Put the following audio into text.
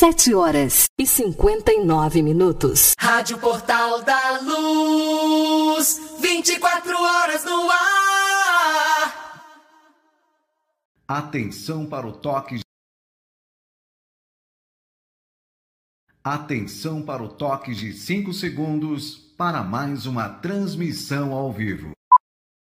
7h59. Rádio Portal da Luz, 24 horas no ar. Atenção para o toque. Atenção para o toque de 5 segundos para mais uma transmissão ao vivo.